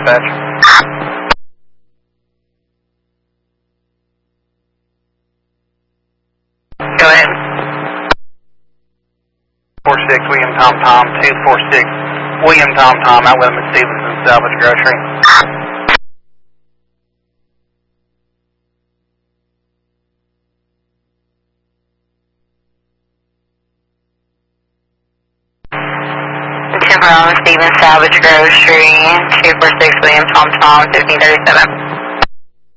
dispatch. Go ahead. 46 William Tom Tom, 246 William Tom Tom, out with him at Stevenson Salvage Grocery. Timber on Stevens Salvage Grocery, 246 William Tom Tom, 1537.